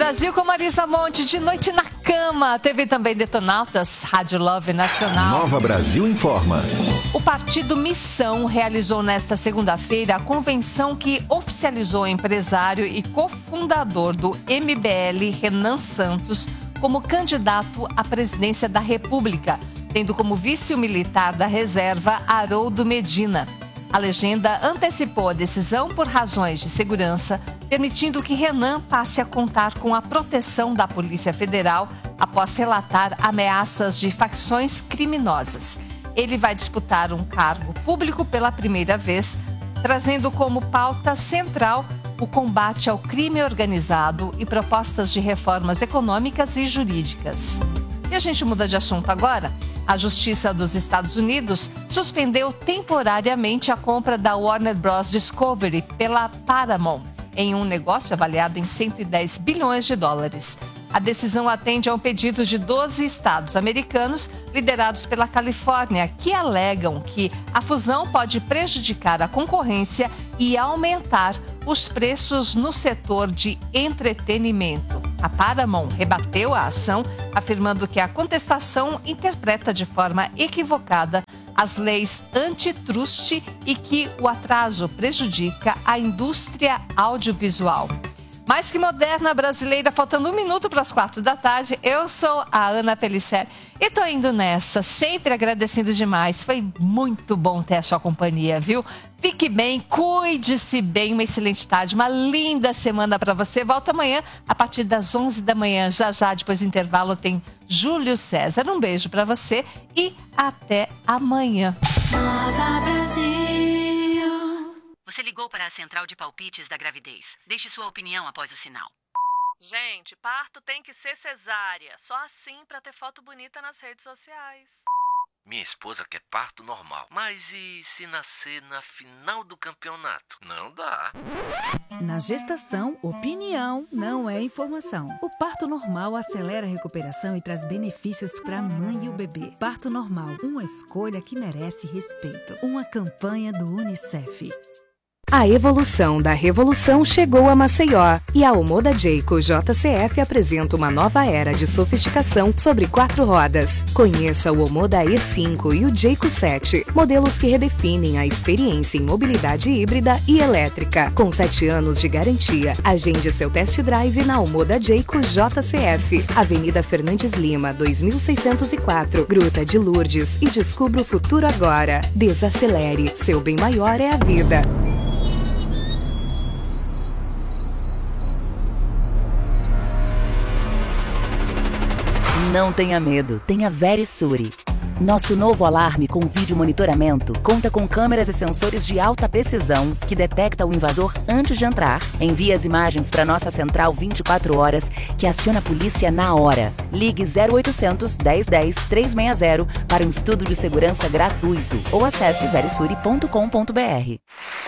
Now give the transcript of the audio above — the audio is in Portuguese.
Brasil com Marisa Monte, de noite na cama. Teve também Detonautas, Rádio Love Nacional. Nova Brasil informa. O Partido Missão realizou nesta segunda-feira a convenção que oficializou o empresário e cofundador do MBL, Renan Santos, como candidato à presidência da República, tendo como vice o militar da reserva Haroldo Medina. A legenda antecipou a decisão por razões de segurança, permitindo que Renan passe a contar com a proteção da Polícia Federal após relatar ameaças de facções criminosas. Ele vai disputar um cargo público pela primeira vez, trazendo como pauta central o combate ao crime organizado e propostas de reformas econômicas e jurídicas. E a gente muda de assunto agora. A Justiça dos Estados Unidos suspendeu temporariamente a compra da Warner Bros. Discovery pela Paramount, em um negócio avaliado em 110 bilhões de dólares. A decisão atende a um pedido de 12 estados americanos, liderados pela Califórnia, que alegam que a fusão pode prejudicar a concorrência e aumentar os preços no setor de entretenimento. A Paramount rebateu a ação, afirmando que a contestação interpreta de forma equivocada as leis antitrust e que o atraso prejudica a indústria audiovisual. Mais que moderna brasileira, faltando 1 minuto para as 4 da tarde, eu sou a Ana Pellicer e tô indo nessa, sempre agradecendo demais. Foi muito bom ter a sua companhia, viu? Fique bem, cuide-se bem, uma excelente tarde, uma linda semana para você. Volta amanhã a partir das 11 da manhã, já depois do intervalo tem Júlio César. Um beijo para você e até amanhã. Nova Brasil. Você ligou para a central de palpites da gravidez. Deixe sua opinião após o sinal. Gente, parto tem que ser cesárea. Só assim pra ter foto bonita nas redes sociais. Minha esposa quer parto normal. Mas e se nascer na final do campeonato? Não dá. Na gestação, opinião não é informação. O parto normal acelera a recuperação e traz benefícios para a mãe e o bebê. Parto normal, uma escolha que merece respeito. Uma campanha do UNICEF. A evolução da revolução chegou a Maceió e a Omoda Jayco JCF apresenta uma nova era de sofisticação sobre 4 rodas. Conheça o Omoda E5 e o Jayco 7, modelos que redefinem a experiência em mobilidade híbrida e elétrica. Com 7 anos de garantia, agende seu test drive na Omoda Jayco JCF, Avenida Fernandes Lima, 2604, Gruta de Lourdes, e descubra o futuro agora. Desacelere, seu bem maior é a vida. Não tenha medo, tenha Verisure. Nosso novo alarme com vídeo monitoramento conta com câmeras e sensores de alta precisão que detecta o invasor antes de entrar. Envia as imagens para nossa central 24 horas que aciona a polícia na hora. Ligue 0800 1010 360 para um estudo de segurança gratuito ou acesse verisure.com.br.